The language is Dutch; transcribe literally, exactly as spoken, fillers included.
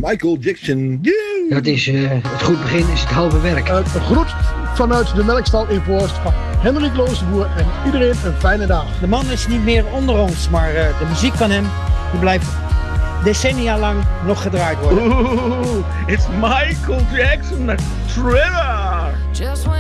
Michael Jackson. Yeah. Dat is uh, het goed begin is het halve werk. Uh, een groet vanuit de melkstal in Voorst van Hendrik Looseboer en iedereen een fijne dag. De man is niet meer onder ons, maar uh, de muziek van hem die blijft decennia lang nog gedraaid worden. Oeh, it's Michael Jackson, Thriller.